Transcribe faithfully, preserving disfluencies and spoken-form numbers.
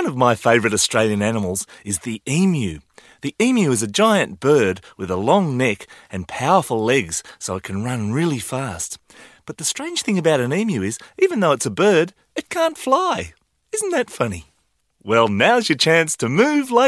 One of my favourite Australian animals is the emu. The emu is a giant bird with a long neck and powerful legs, so it can run really fast. But the strange thing about an emu is, even though it's a bird, it can't fly. Isn't that funny? Well, now's your chance to move like